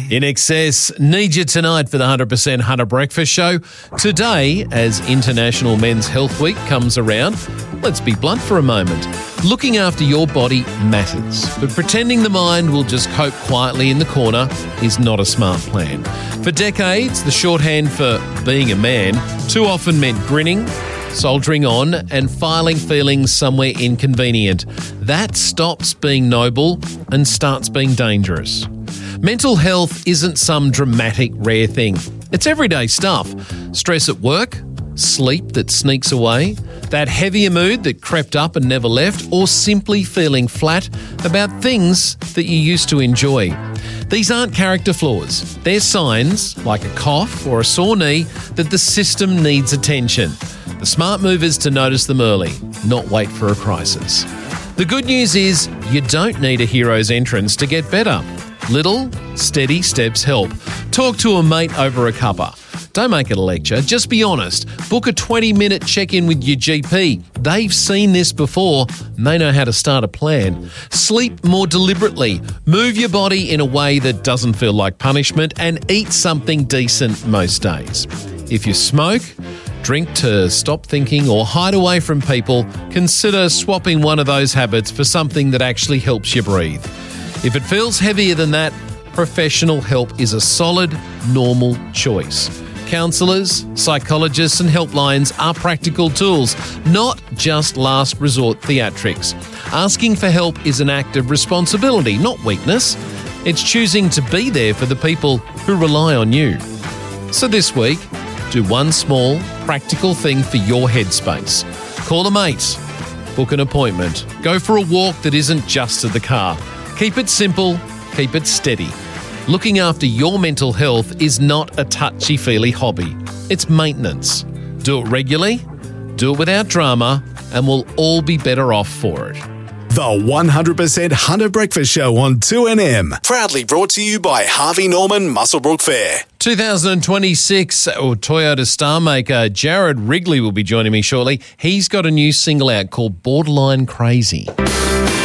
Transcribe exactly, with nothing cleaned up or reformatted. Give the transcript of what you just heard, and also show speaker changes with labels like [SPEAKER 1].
[SPEAKER 1] In excess, need you tonight for the one hundred percent Hunter Breakfast Show. Today, as International Men's Health Week comes around, let's be blunt for a moment. Looking after your body matters, but pretending the mind will just cope quietly in the corner is not a smart plan. For decades, the shorthand for being a man too often meant grinning, soldiering on, and filing feelings somewhere inconvenient. That stops being noble and starts being dangerous. Mental health isn't some dramatic, rare thing. It's everyday stuff. Stress at work, sleep that sneaks away, that heavier mood that crept up and never left, or simply feeling flat about things that you used to enjoy. These aren't character flaws. They're signs, like a cough or a sore knee, that the system needs attention. The smart move is to notice them early, not wait for a crisis. The good news is you don't need a hero's entrance to get better. Little, steady steps help. Talk to a mate over a cuppa. Don't make it a lecture, just be honest. Book a twenty-minute check-in with your G P. They've seen this before, and they know how to start a plan. Sleep more deliberately. Move your body in a way that doesn't feel like punishment, and eat something decent most days. If you smoke, drink to stop thinking, or hide away from people, consider swapping one of those habits for something that actually helps you breathe. If it feels heavier than that, professional help is a solid, normal choice. Counsellors, psychologists and helplines are practical tools, not just last resort theatrics. Asking for help is an act of responsibility, not weakness. It's choosing to be there for the people who rely on you. So this week, do one small, practical thing for your headspace. Call a mate. Book an appointment. Go for a walk that isn't just to the car. Keep it simple. Keep it steady. Looking after your mental health is not a touchy-feely hobby. It's maintenance. Do it regularly, do it without drama, and we'll all be better off for it.
[SPEAKER 2] The one hundred percent Hunter Breakfast Show on two N M. Proudly brought to you by Harvey Norman Muswellbrook Fair.
[SPEAKER 1] twenty twenty-six or Toyota star maker Jared Wrigley will be joining me shortly. He's got a new single out called Borderline Crazy.